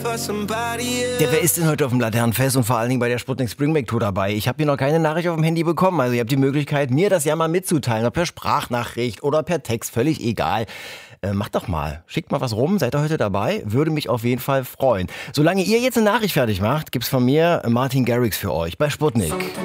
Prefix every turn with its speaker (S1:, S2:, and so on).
S1: Wer ist denn heute auf dem Laternenfest und vor allen Dingen bei der Sputnik Springback Tour dabei? Ich habe hier noch keine Nachricht auf dem Handy bekommen. Also ihr habt die Möglichkeit, mir das ja mal mitzuteilen. Ob per Sprachnachricht oder per Text, völlig egal. Macht doch mal. Schickt mal was rum. Seid ihr heute dabei? Würde mich auf jeden Fall freuen. Solange ihr jetzt eine Nachricht fertig macht, gibt's von mir Martin Garrix für euch bei Sputnik.